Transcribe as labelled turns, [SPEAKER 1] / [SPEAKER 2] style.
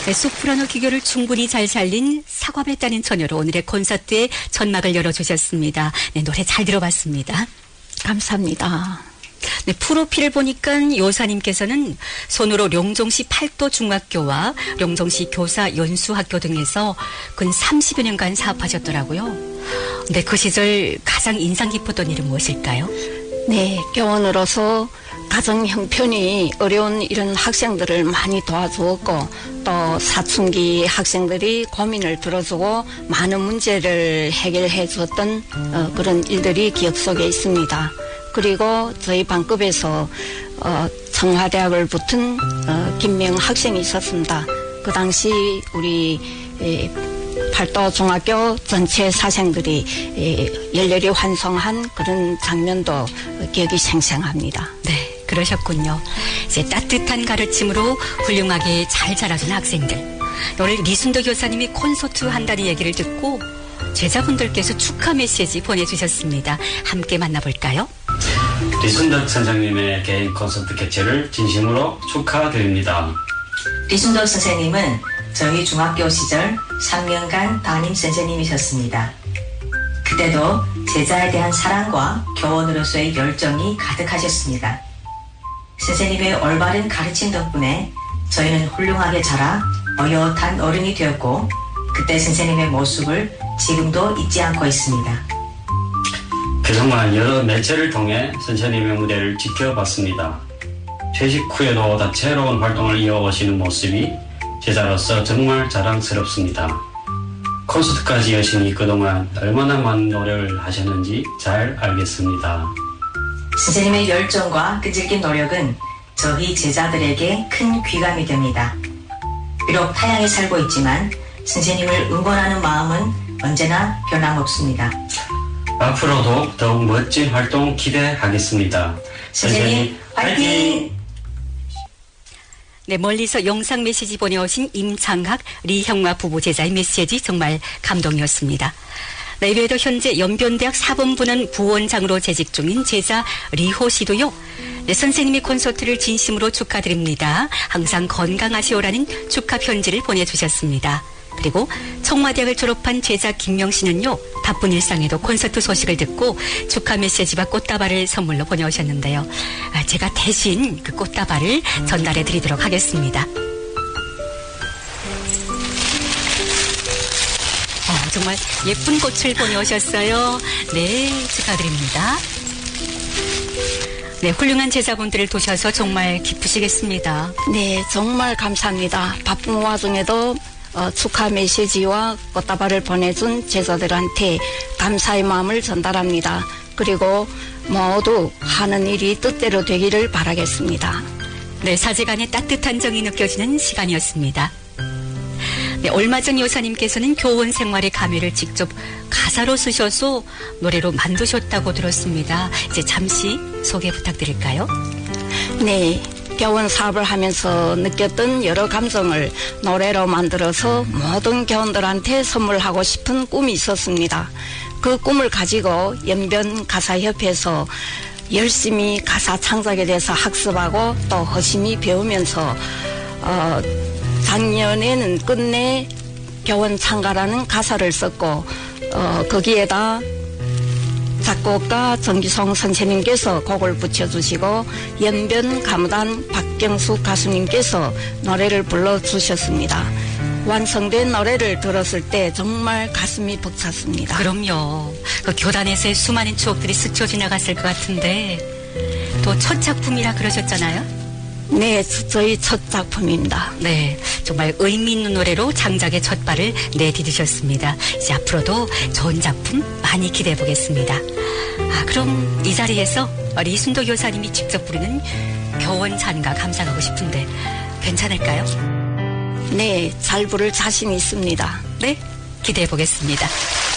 [SPEAKER 1] 네, 소프라노 기교를 충분히 잘 살린 사과배 따는 처녀로 오늘의 콘서트의 전막을 열어주셨습니다. 네, 노래 잘 들어봤습니다.
[SPEAKER 2] 감사합니다.
[SPEAKER 1] 네, 프로필을 보니까 여사님께서는 손으로 룡종시 팔도 중학교와 룡종시 교사 연수학교 등에서 근 30여 년간 사업하셨더라고요. 네, 그 시절 가장 인상 깊었던 일은 무엇일까요?
[SPEAKER 2] 네, 교원으로서 가정 형편이 어려운 이런 학생들을 많이 도와주었고 또 사춘기 학생들이 고민을 들어주고 많은 문제를 해결해 주었던 그런 일들이 기억 속에 있습니다. 그리고 저희 반급에서 청와대학을 붙은 김명 학생이 있었습니다. 그 당시 우리 팔도 중학교 전체 사생들이 열렬히 환송한 그런 장면도 기억이 생생합니다.
[SPEAKER 1] 네, 그러셨군요. 이제 따뜻한 가르침으로 훌륭하게 잘 자라준 학생들. 오늘 리순덕 교사님이 콘서트 한다는 얘기를 듣고 제자분들께서 축하 메시지 보내주셨습니다. 함께 만나볼까요?
[SPEAKER 3] 리순덕 선생님의 개인 콘서트 개최를 진심으로 축하드립니다.
[SPEAKER 4] 리순덕 선생님은 저희 중학교 시절 3년간 담임 선생님이셨습니다. 그때도 제자에 대한 사랑과 교원으로서의 열정이 가득하셨습니다. 선생님의 올바른 가르침 덕분에 저희는 훌륭하게 자라 어엿한 어른이 되었고 그때 선생님의 모습을 지금도 잊지 않고 있습니다.
[SPEAKER 3] 그동안 여러 매체를 통해 선생님의 무대를 지켜봤습니다. 퇴직 후에도 다채로운 활동을 이어오시는 모습이 제자로서 정말 자랑스럽습니다. 콘서트까지 여신이 그동안 얼마나 많은 노력을 하셨는지 잘 알겠습니다.
[SPEAKER 4] 선생님의 열정과 끈질긴 노력은 저희 제자들에게 큰 귀감이 됩니다. 비록 타향에 살고 있지만 선생님을 응원하는 마음은 언제나 변함없습니다.
[SPEAKER 3] 앞으로도 더욱 멋진 활동 기대하겠습니다.
[SPEAKER 4] 선생님 화이팅!
[SPEAKER 1] 네, 멀리서 영상 메시지 보내오신 임창학, 리형화 부부 제자의 메시지 정말 감동이었습니다. 네, 이외에도 현재 연변대학 사범부는 부원장으로 재직 중인 제자 리호 씨도요. 네, 선생님이 콘서트를 진심으로 축하드립니다. 항상 건강하시오라는 축하 편지를 보내주셨습니다. 그리고 청와대학을 졸업한 제자 김명 씨는요. 바쁜 일상에도 콘서트 소식을 듣고 축하 메시지와 꽃다발을 선물로 보내오셨는데요. 제가 대신 그 꽃다발을 전달해 드리도록 하겠습니다. 정말 예쁜 꽃을 보내오셨어요. 네, 축하드립니다. 네, 훌륭한 제자분들을 도셔서 정말 기쁘시겠습니다.
[SPEAKER 2] 네, 정말 감사합니다. 바쁜 와중에도 축하 메시지와 꽃다발을 보내준 제자들한테 감사의 마음을 전달합니다. 그리고 모두 하는 일이 뜻대로 되기를 바라겠습니다.
[SPEAKER 1] 네, 사제간의 따뜻한 정이 느껴지는 시간이었습니다. 네, 얼마 전 여사님께서는 교원 생활의 감회를 직접 가사로 쓰셔서 노래로 만드셨다고 들었습니다. 이제 잠시 소개 부탁드릴까요?
[SPEAKER 2] 네, 교원 사업을 하면서 느꼈던 여러 감정을 노래로 만들어서 모든 교원들한테 선물하고 싶은 꿈이 있었습니다. 그 꿈을 가지고 연변 가사협회에서 열심히 가사 창작에 대해서 학습하고 또 허심히 배우면서 작년에는 끝내 교원 창가라는 가사를 썼고 거기에다 작곡가 정기송 선생님께서 곡을 붙여주시고 연변 가무단 박경숙 가수님께서 노래를 불러주셨습니다. 완성된 노래를 들었을 때 정말 가슴이 벅찼습니다.
[SPEAKER 1] 그럼요. 그 교단에서의 수많은 추억들이 스쳐 지나갔을 것 같은데 또 첫 작품이라 그러셨잖아요.
[SPEAKER 2] 네, 저희 첫 작품입니다.
[SPEAKER 1] 네, 정말 의미 있는 노래로 장작의 첫 발을 내디디셨습니다. 이제 앞으로도 좋은 작품 많이 기대해 보겠습니다. 그럼 이 자리에서 리순덕 여사님이 직접 부르는 교원 찬가 감상하고 싶은데 괜찮을까요?
[SPEAKER 2] 네, 잘 부를 자신 있습니다.
[SPEAKER 1] 네, 기대해 보겠습니다.